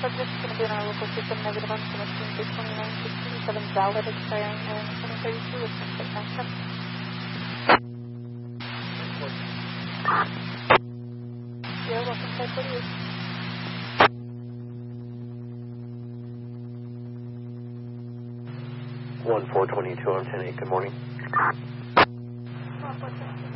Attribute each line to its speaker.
Speaker 1: subject is going to be in our local system, negative on connection to 2967 valid expiring and 2032 with some connection. You're welcome, type 48.
Speaker 2: 1422 on 10-8, good morning.
Speaker 1: 1422.